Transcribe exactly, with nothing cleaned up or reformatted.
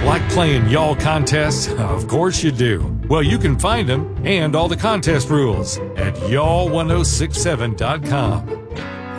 Like playing y'all contests? Of course you do. Well, you can find them and all the contest rules at y'all ten sixty-seven dot com.